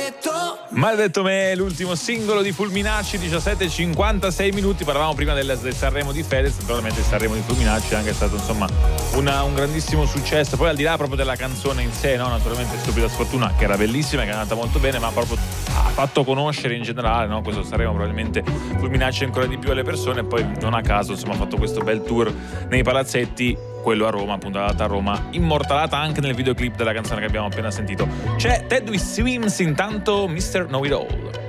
Maledetto me, l'ultimo singolo di Fulminacci, 17:56 minuti. Parlavamo prima del Sanremo di Fedez, naturalmente il Sanremo di Fulminacci è anche stato insomma un grandissimo successo. Poi al di là proprio della canzone in sé, no? Naturalmente Stupida Sfortuna, che era bellissima, che è andata molto bene, ma proprio ha fatto conoscere in generale, no? Questo Sanremo probabilmente Fulminacci ancora di più alle persone, e poi non a caso insomma ha fatto questo bel tour nei palazzetti, quello a Roma, appunto data a Roma, immortalata anche nel videoclip della canzone che abbiamo appena sentito. C'è Ted Swims, intanto Mr. Know It All.